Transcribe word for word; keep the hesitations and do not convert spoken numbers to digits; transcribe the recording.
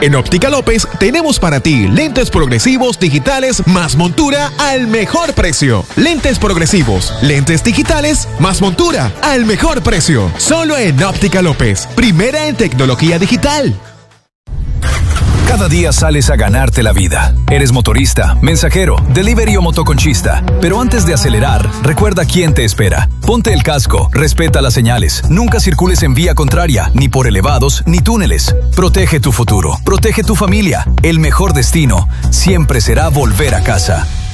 En Óptica López tenemos para ti lentes progresivos digitales más montura al mejor precio. Lentes progresivos, lentes digitales más montura al mejor precio. Solo en Óptica López, primera en tecnología digital. Cada día sales a ganarte la vida. Eres motorista, mensajero, delivery o motoconchista. Pero antes de acelerar, recuerda quién te espera. Ponte el casco, respeta las señales, nunca circules en vía contraria, ni por elevados ni túneles. Protege tu futuro, protege tu familia. El mejor destino siempre será volver a casa.